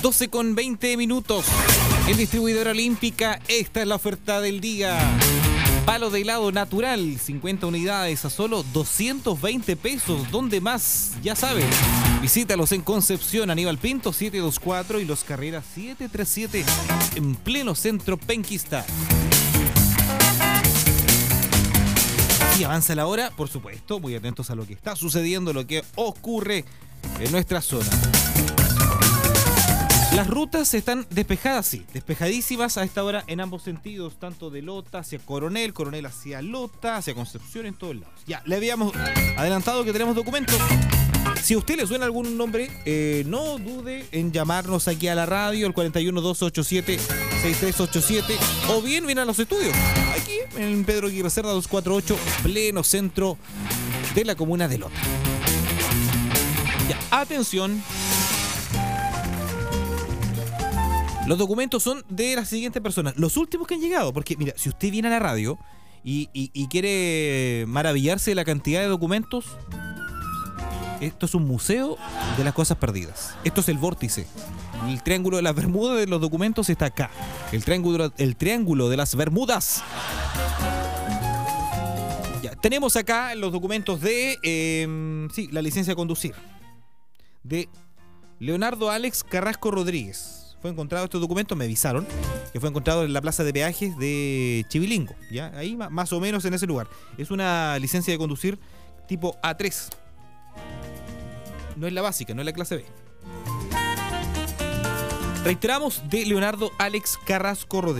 12:20. En Distribuidora Olímpica, esta es la oferta del día. Palo de helado natural, 50 unidades a solo 220 pesos. ¿Dónde más? Ya sabes. Visítalos en Concepción, Aníbal Pinto 724 y Los Carreras 737 en pleno centro Penquista. Y avanza la hora, por supuesto, muy atentos a lo que está sucediendo, lo que ocurre en nuestra zona. Las rutas están despejadas, sí, despejadísimas a esta hora en ambos sentidos, tanto de Lota hacia Coronel, Coronel hacia Lota, hacia Concepción, en todos lados. Ya, le habíamos adelantado que tenemos documentos. Si a usted le suena algún nombre, no dude en llamarnos aquí a la radio, el 41-287-6387, o bien viene a los estudios, aquí en Pedro Aguirre Cerda 248, pleno centro de la comuna de Lota. Ya, atención. Los documentos son de las siguientes personas, los últimos que han llegado, porque mira, si usted viene a la radio y quiere maravillarse de la cantidad de documentos, esto es un museo de las cosas perdidas. Esto es el vórtice. El triángulo de las Bermudas de los documentos está acá. El triángulo de las Bermudas. Ya, tenemos acá los documentos de la licencia de conducir de Leonardo Alex Carrasco Rodríguez. Fue encontrado estos documentos, me avisaron que fue encontrado en la plaza de peajes de Chivilingo, ¿ya? Ahí más o menos en ese lugar. Es una licencia de conducir tipo A3. No es la básica, no es la clase B. Reiteramos, de Leonardo Alex Carrasco Rodríguez.